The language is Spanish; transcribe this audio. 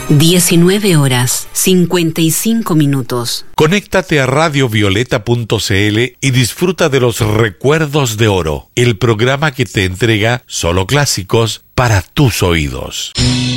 19 horas 55 minutos. Conéctate a radiovioleta.cl y disfruta de los Recuerdos de Oro, el programa que te entrega solo clásicos para tus oídos.